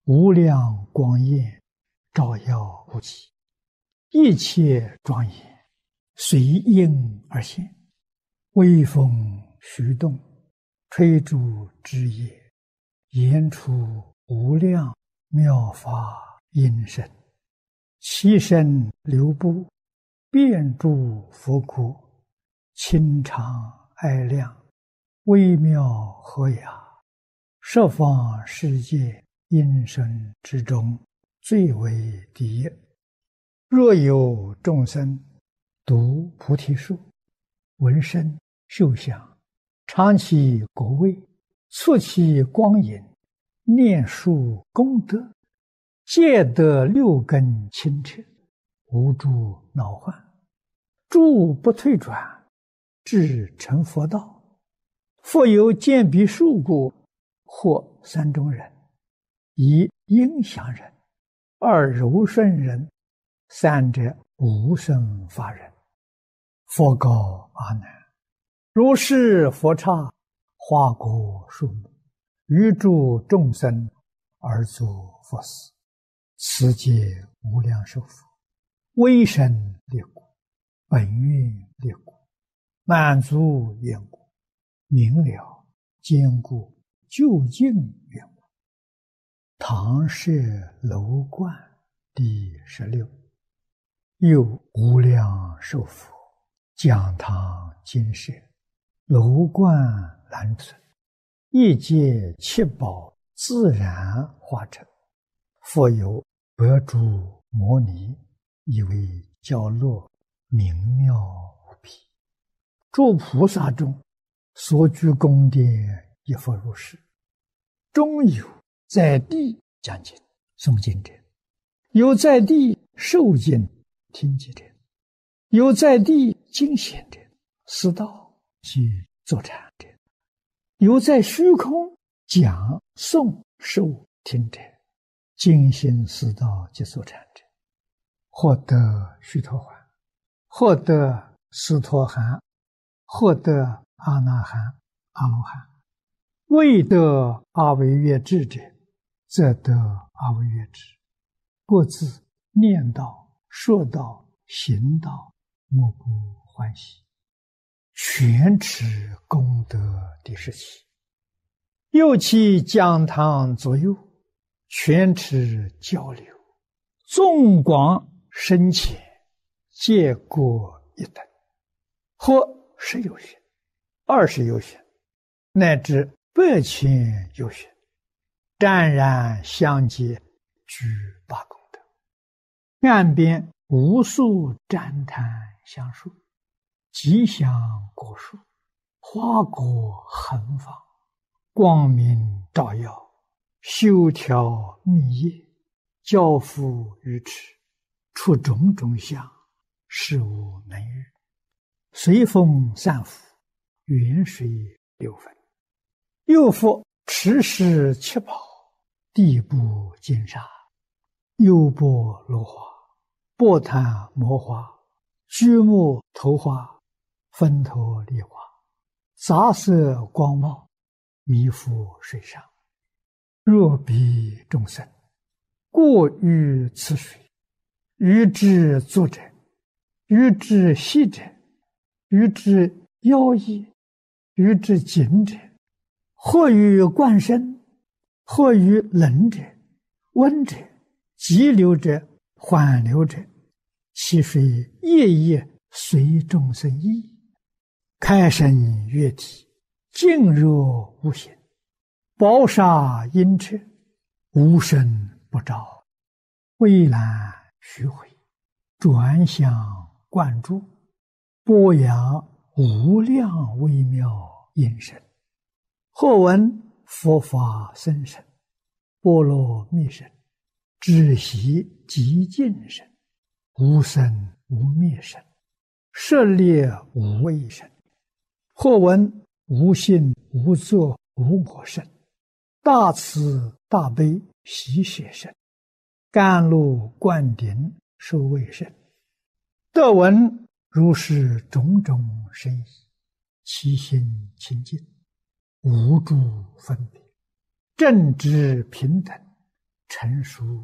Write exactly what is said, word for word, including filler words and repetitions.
无量光焰照耀无极，一切庄严随应而现，微风徐动，吹竹枝叶，言出无量妙法音声，其声流布，遍诸佛国，清长爱亮，微妙和雅，十方世界音声之中最为第一。若有众生读菩提树，闻声嗅香，尝其果味，触其光影，念述功德，皆得六根清澈，无诸恼患，诸不退转，至成佛道。复有见彼树故，或三种人：一应祥人，二柔顺人，三者无生法人。佛告阿难：如是佛刹，花果树木，于诸众生而作佛事，此皆无量寿佛，威神力故，本愿力故，满足愿故，明了坚固究竟愿故。唐舍楼观第十六。又无量寿佛讲堂金舍，楼观兰村，一界七宝自然化成，复有百诸摩尼，以为教乐，明妙无比。诸菩萨中所居宫殿，亦复如是。中有在地讲经诵经者，有在地受经听经者，有在地经显者，思道及坐禅者，有在虚空讲诵受听者，精心思道及坐禅者，获得须陀洹，获得斯陀含，获得阿那含、阿罗汉。未得阿惟越致者，则得阿惟越致。各自念道、说道、行道，莫不欢喜，全持功德第十七。又其讲堂左右，全持交流，纵广深浅，皆各一等，或十有许，二十有许，乃至百千有许，湛然相接，具八功德。岸边无数旃檀香树，吉祥果树，花果横放，光明照耀，修条密叶，交付于持，出种种相，事无能遇。随风散伏，远水流分。又复持世七宝，地部金沙，优波罗花，波檀摩花，居木头花，分头梨花，杂色光茂，弥覆水上。若彼众生过于此水，于之作者，于之息者，于之妖异，于之紧者，或于灌身，或于冷者、温者、急流者、缓流者，其水夜夜随众生意，开生悦体，静若无形，宝沙阴彻，无声不照，蔚蓝虚回，转向灌注，播扬无量微妙音声。或闻佛法僧声，波罗蜜声，止息极静声，无生无灭声，舍猎无畏声。或闻无性无作无我声，大慈大悲喜舍声，甘露灌顶受畏声。得闻如是种种声意，其心清净，无诸分别，正知平等， 成熟